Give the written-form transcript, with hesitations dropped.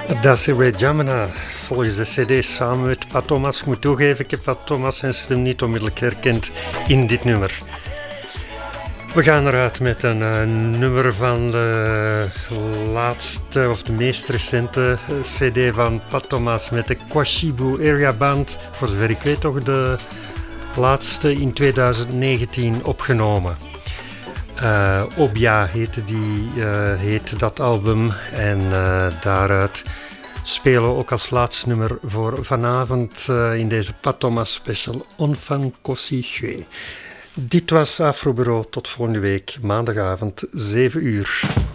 Dat is Ray Jamina. Volgens de cd samen met Pat Thomas. Ik moet toegeven, ik heb Pat Thomas zijn stem niet onmiddellijk herkend in dit nummer. We gaan eruit met een nummer van de laatste of de meest recente cd van Pat Thomas met de Kwashibu Area Band. Voor zover ik weet toch de laatste in 2019 opgenomen. Obja heette dat album en daaruit spelen we ook als laatste nummer voor vanavond in deze Pat Thomas special Onfang Kosi Hue. Dit was Afrobureau, tot volgende week, maandagavond, 7 uur.